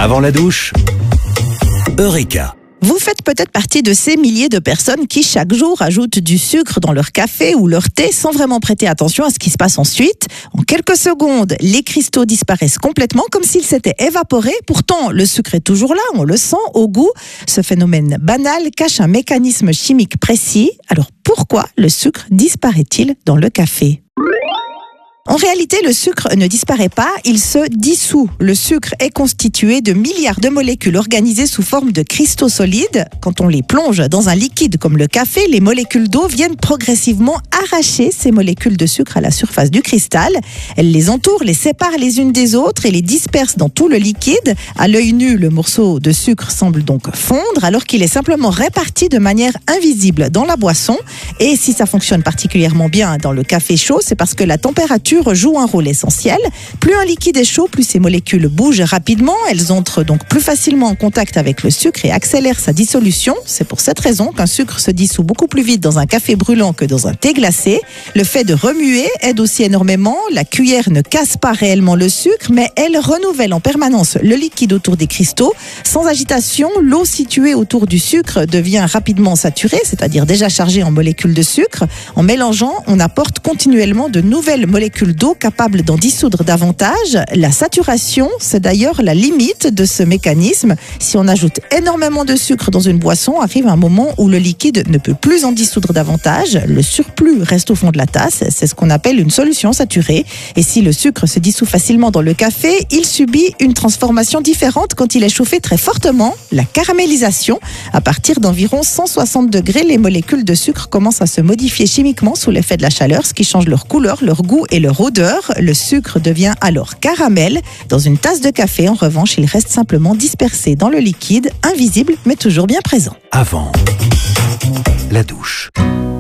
Avant la douche, Eureka. Vous faites peut-être partie de ces milliers de personnes qui chaque jour ajoutent du sucre dans leur café ou leur thé sans vraiment prêter attention à ce qui se passe ensuite. En quelques secondes, les cristaux disparaissent complètement comme s'ils s'étaient évaporés. Pourtant, le sucre est toujours là, on le sent au goût. Ce phénomène banal cache un mécanisme chimique précis. Alors pourquoi le sucre disparaît-il dans le café ? En réalité, le sucre ne disparaît pas, il se dissout. Le sucre est constitué de milliards de molécules organisées sous forme de cristaux solides. Quand on les plonge dans un liquide comme le café, les molécules d'eau viennent progressivement arracher ces molécules de sucre à la surface du cristal. Elles les entourent, les séparent les unes des autres et les dispersent dans tout le liquide. À l'œil nu, le morceau de sucre semble donc fondre alors qu'il est simplement réparti de manière invisible dans la boisson. Et si ça fonctionne particulièrement bien dans le café chaud, c'est parce que la température joue un rôle essentiel. Plus un liquide est chaud, plus ces molécules bougent rapidement. Elles entrent donc plus facilement en contact avec le sucre et accélèrent sa dissolution. C'est pour cette raison qu'un sucre se dissout beaucoup plus vite dans un café brûlant que dans un thé glacé. Le fait de remuer aide aussi énormément. La cuillère ne casse pas réellement le sucre, mais elle renouvelle en permanence le liquide autour des cristaux. Sans agitation, l'eau située autour du sucre devient rapidement saturée, c'est-à-dire déjà chargée en molécules de sucre. En mélangeant, on apporte continuellement de nouvelles molécules d'eau capables d'en dissoudre davantage. La saturation, c'est d'ailleurs la limite de ce mécanisme. Si on ajoute énormément de sucre dans une boisson, arrive un moment où le liquide ne peut plus en dissoudre davantage. Le surplus reste au fond de la tasse. C'est ce qu'on appelle une solution saturée. Et si le sucre se dissout facilement dans le café, il subit une transformation différente quand il est chauffé très fortement, la caramélisation. À partir d'environ 160 degrés, les molécules de sucre commencent à se modifier chimiquement sous l'effet de la chaleur, ce qui change leur couleur, leur goût et leur odeur. Le sucre devient alors caramel. Dans une tasse de café, en revanche, il reste simplement dispersé dans le liquide, invisible mais toujours bien présent. Avant la douche.